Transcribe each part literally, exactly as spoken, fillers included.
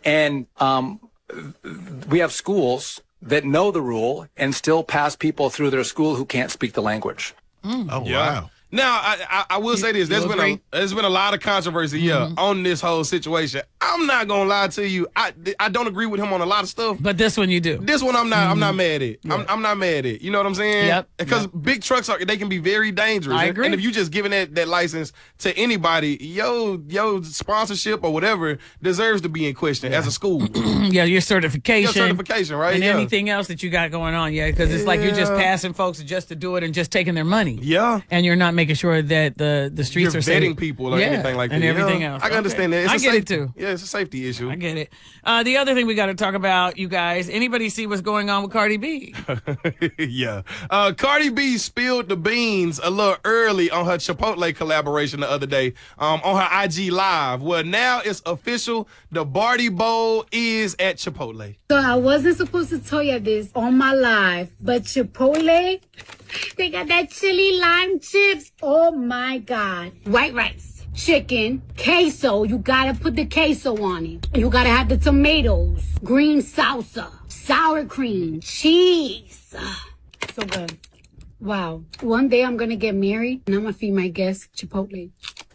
And um, we have schools that know the rule and still pass people through their school who can't speak the language. Mm. Oh, yeah. wow. Now, I, I, I will say this. There's been a, there's been a lot of controversy, yeah, Mm-hmm. on this whole situation. I'm not going to lie to you. I, I don't agree with him on a lot of stuff. But this one you do. This one I'm not Mm-hmm. I'm not mad at. I'm, I'm not mad at. You know what I'm saying? Yep. Because Yep. big trucks, are they can be very dangerous. I And- agree. And if you just giving that, that license to anybody, yo, yo sponsorship or whatever deserves to be in question as a school. Yeah, your certification. Your certification, right? And Yeah. anything else that you got going on, yeah, because it's like you're just Yeah. passing folks just to do it and just taking their money. Yeah. And you're not making sure that the, the streets You're are vetting safe. people or Yeah, anything like that. and everything Yeah. else. I can Okay. understand that. It's I a get it safety- too. Yeah, it's a safety issue. I get it. Uh, the other thing we got to talk about, you guys, anybody see what's going on with Cardi B? yeah. Uh, Cardi B spilled the beans a little early on her Chipotle collaboration the other day um, on her I G Live. Well, now it's official. The Barty Bowl is at Chipotle. So I wasn't supposed to tell you this on my live, but Chipotle, they got that chili lime chips. Oh my God. White rice, chicken, queso. You gotta put the queso on it. You gotta have the tomatoes, green salsa, sour cream, cheese. Ah, so good. Wow. One day I'm gonna get married and I'm gonna feed my guests Chipotle.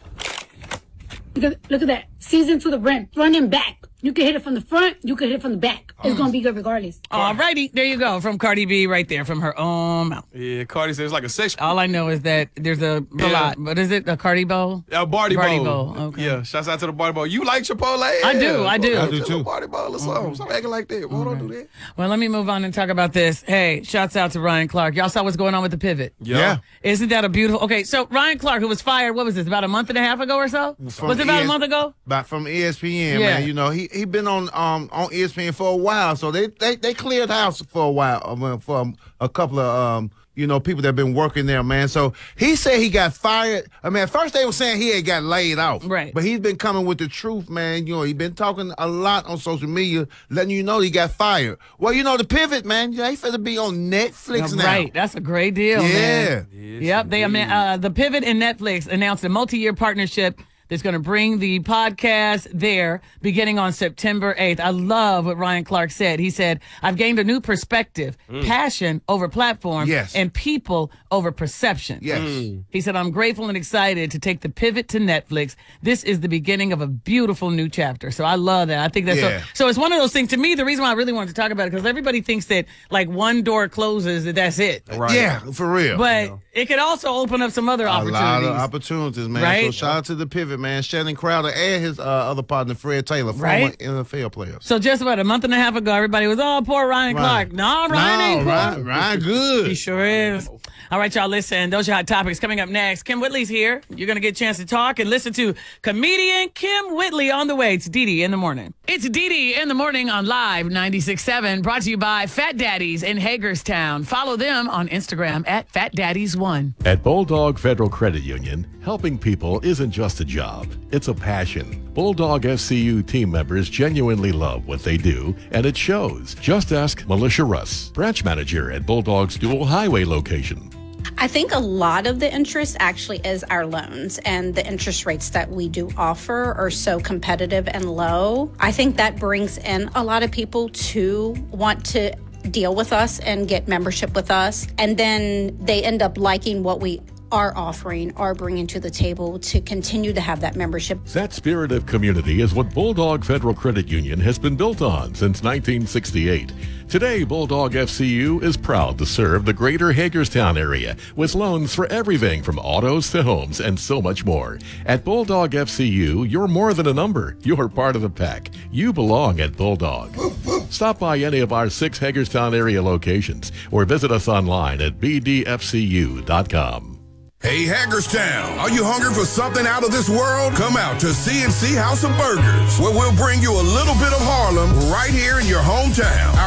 Look at, look at that. Seasoned to the brim. Front and back. You can hit it from the front. You can hit it from the back. It's going to be good regardless. All righty. There you go. From Cardi B right there, from her own mouth. Yeah, Cardi says it's like a section. All I know is that there's a, a Yeah. lot. What is it? A Cardi Bowl? A Barty, Barty Bowl. Bowl, okay. Yeah, shouts out to the Barty Bowl. You like Chipotle? I do, I do. Well, I do, just a too. Barty Bowl or something. Stop acting like that. Why don't do that? Well, let me move on and talk about this. Hey, shouts out to Ryan Clark. Y'all saw what's going on with the pivot. Yeah. Isn't that a beautiful? Okay, so Ryan Clark, who was fired, what was this, about a month and a half ago or so? From was it about E S a month ago? About from E S P N, Yeah. man. You know, he he been on um on E S P N for a while, so they they, they cleared house for a while um, for um, a couple of um you know people that been working there, man. So he said he got fired. I mean, at first they were saying he had got laid off, Right. But he's been coming with the truth, man. You know, he been talking a lot on social media, letting you know he got fired. Well, you know, the pivot, man. Yeah, he finna be on Netflix now. Right, that's a great deal, Yeah. man. Yep, they uh, the Pivot and Netflix announced a multi-year partnership that's going to bring the podcast there beginning on September eighth. I love what Ryan Clark said. He said, I've gained a new perspective, passion over platform, Yes. and people over perception. Yes. He said, I'm grateful and excited to take the Pivot to Netflix. This is the beginning of a beautiful new chapter. So I love that. I think that's Yeah. so, so it's one of those things. To me, the reason why I really wanted to talk about it, because everybody thinks that like one door closes, that that's it. Right. Yeah, for real. But it could also open up some other A opportunities. lot of opportunities, man. Right? So shout out to the pivot, man. Shannon Crowder and his uh, other partner, Fred Taylor, former Right? N F L players. So just about a month and a half ago, everybody was, oh, poor Ryan Clark. No, Ryan no, ain't poor. Ryan, Ryan good. He sure is. All right, y'all, listen. Those are hot topics coming up next. Kim Whitley's here. You're going to get a chance to talk and listen to comedian Kim Whitley on the way. It's Dee Dee in the morning. It's Dee Dee in the morning on Live ninety-six point seven, brought to you by Fat Daddies in Hagerstown. Follow them on Instagram at Fat Daddies one. At Bulldog Federal Credit Union, helping people isn't just a job, it's a passion. Bulldog F C U team members genuinely love what they do, and it shows. Just ask Militia Russ, branch manager at Bulldog's dual highway location. I think a lot of the interest actually is our loans, and the interest rates that we do offer are so competitive and low. I think that brings in a lot of people to want to deal with us and get membership with us, and then they end up liking what we are offering or bringing to the table to continue to have that membership. That spirit of community is what Bulldog Federal Credit Union has been built on since nineteen sixty-eight. Today, Bulldog F C U is proud to serve the greater Hagerstown area with loans for everything from autos to homes and so much more. At Bulldog F C U, you're more than a number. You're part of the pack. You belong at Bulldog. Stop by any of our six Hagerstown area locations or visit us online at b d f c u dot com. Hey, Hagerstown, are you hungry for something out of this world? Come out to C and C House of Burgers, where we'll bring you a little bit of Harlem right here in your hometown.